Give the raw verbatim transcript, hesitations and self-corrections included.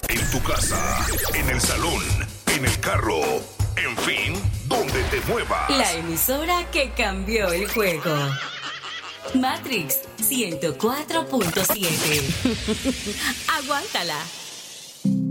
En tu casa, en el salón, en el carro, en fin, donde te muevas. La emisora que cambió el juego. Matrix ciento cuatro punto siete. Aguántala.